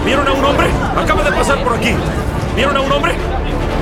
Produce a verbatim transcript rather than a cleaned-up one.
¿Vieron a un hombre? Acaba de pasar por aquí. ¿Vieron a un hombre?